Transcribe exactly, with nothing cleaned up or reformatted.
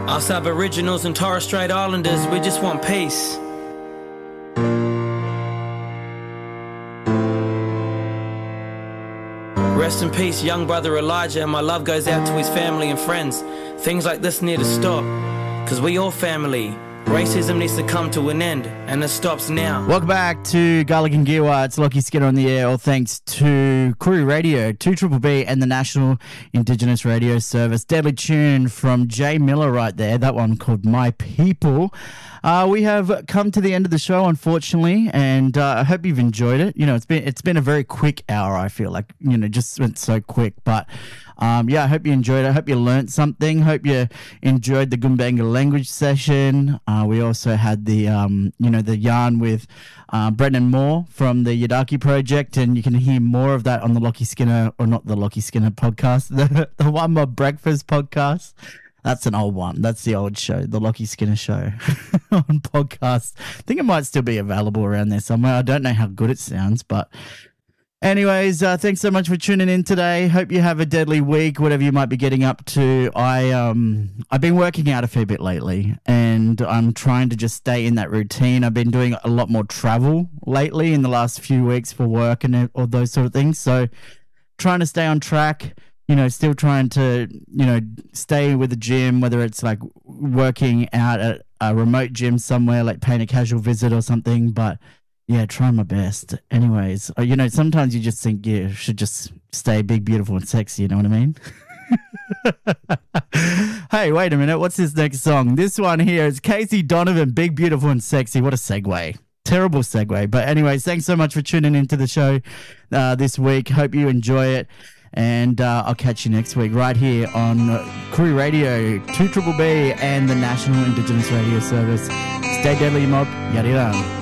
Us Aboriginals and Torres Strait Islanders, we just want peace. Rest in peace, young brother Elijah, and my love goes out to his family and friends. Things like this need to stop, cause we all family. Racism needs to come to an end, and it stops now. Welcome back to Garlic and Gearwa. It's Lockie Skinner on the air, all thanks to Koori Radio, two B B B, and the National Indigenous Radio Service. Deadly tune from Jay Miller right there, that one called My People. Uh, we have come to the end of the show, unfortunately, and uh, I hope you've enjoyed it. You know, it's been it's been a very quick hour, I feel like, you know, just went so quick, but um, yeah, I hope you enjoyed it. I hope you learnt something. Hope you enjoyed the Gumbaynggirr language session. Uh, we also had the, um, you know, the yarn with uh, Brendan Moore from the Yadaki Project, and you can hear more of that on the Lockie Skinner, or not the Lockie Skinner podcast, the, the One More Breakfast podcast. That's an old one. That's the old show, the Lockie Skinner Show on podcast. I think it might still be available around there somewhere. I don't know how good it sounds, but anyways, uh, thanks so much for tuning in today. Hope you have a deadly week, whatever you might be getting up to. I, um, I've been working out a fair bit lately, and I'm trying to just stay in that routine. I've been doing a lot more travel lately in the last few weeks for work and all those sort of things. So trying to stay on track. You know, still trying to, you know, stay with the gym, whether it's like working out at a remote gym somewhere, like paying a casual visit or something. But yeah, try my best. Anyways, you know, sometimes you just think you should just stay big, beautiful, and sexy. You know what I mean? Hey, wait a minute. What's this next song? This one here is Casey Donovan, Big, Beautiful, and Sexy. What a segue. Terrible segue. But anyways, thanks so much for tuning into the show uh, this week. Hope you enjoy it. And uh, I'll catch you next week right here on Koori Radio, two B B B, and the National Indigenous Radio Service. Stay deadly, mob. Yadiran.